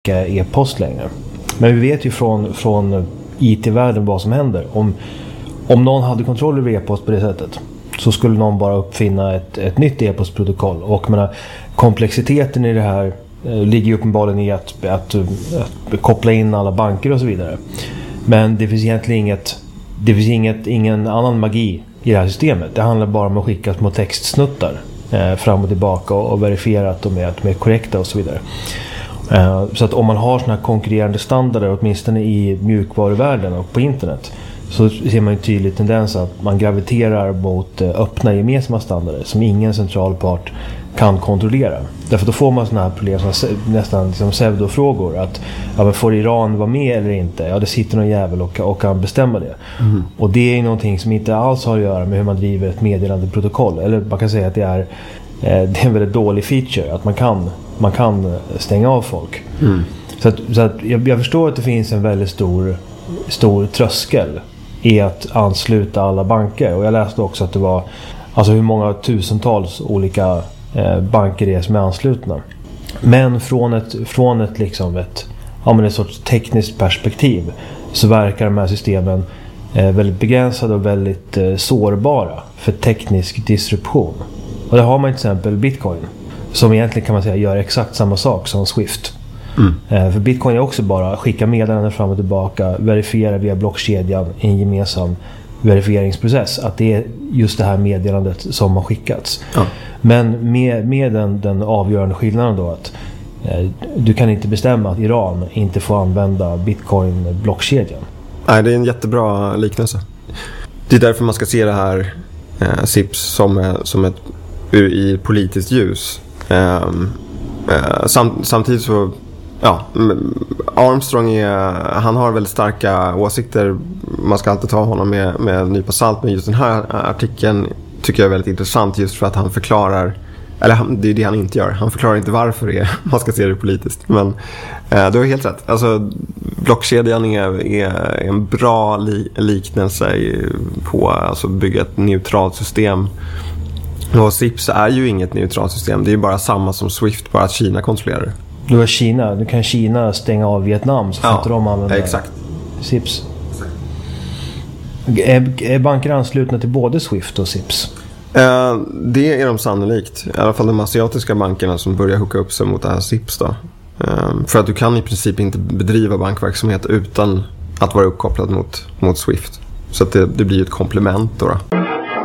e-post längre. Men vi vet ju från IT-världen vad som händer. Om någon hade kontroll över e-post på det sättet, så skulle någon bara uppfinna ett nytt e-postprotokoll. Och komplexiteten i det här ligger uppenbarligen i att koppla in alla banker och så vidare. Men det finns egentligen ingen annan magi i det här systemet. Det handlar bara om att skicka små textsnuttar fram och tillbaka och verifiera att de är korrekta och så vidare. Så att om man har såna här konkurrerande standarder, åtminstone i mjukvaruvärlden och på internet, så ser man en tydlig tendens att man graviterar mot öppna gemensamma standarder som ingen central part kan kontrollera. Därför då får man såna här problem, nästan liksom pseudofrågor, att men får Iran vara med eller inte? Ja, det sitter någon jävel och kan bestämma det. Mm. Och det är någonting som inte alls har att göra med hur man driver ett meddelandeprotokoll. Eller man kan säga att det är en väldigt dålig feature, att man kan stänga av folk. Mm. Så att jag förstår att det finns en väldigt stor tröskel i att ansluta alla banker. Och jag läste också att det var hur många tusentals olika banker det är som är anslutna. Men från ett sorts tekniskt perspektiv så verkar de här systemen väldigt begränsade och väldigt sårbara för teknisk disruption. Och där har man till exempel Bitcoin, som egentligen kan man säga gör exakt samma sak som Swift. För Bitcoin är också bara skicka meddelanden fram och tillbaka, verifiera via blockkedjan i en gemensam verifieringsprocess att det är just det här meddelandet som har skickats. Ja. Men med den avgörande skillnaden då att du kan inte bestämma att Iran inte får använda Bitcoin-blockkedjan. Nej, det är en jättebra liknelse. Det är därför man ska se det här SIPS som ett i politiskt ljus. Samtidigt så Armstrong han har väldigt starka åsikter. Man ska alltid ta honom med en nypa salt, men just den här artikeln tycker jag är väldigt intressant, just för att han förklarar, eller det är det han inte gör. Han förklarar inte varför man ska se det politiskt. Men du har helt rätt. Alltså, blockkedjan är en bra liknelse på att bygga ett neutralt system. Och SIPS är ju inget neutralt system. Det är ju bara samma som Swift, bara att Kina kontrollerar det. Nu kan Kina stänga av Vietnam, så får inte de använda SIPS. Är banker anslutna till både Swift och SIPS? Det är de sannolikt. I alla fall de asiatiska bankerna som börjar hooka upp sig mot det här SIPS då. För att du kan i princip inte bedriva bankverksamhet utan att vara uppkopplad mot Swift. Så att det blir ett komplement då.